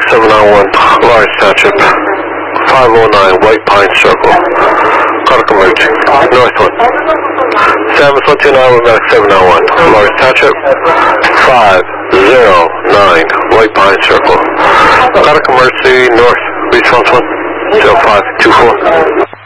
791, Lawrence Township, 509 White Pine Circle, cardiac emergency, north one. San Luis 129 with Medic 791, Lawrence Township, 509 White Pine Circle, cardiac emergency, north, response 1, 0524.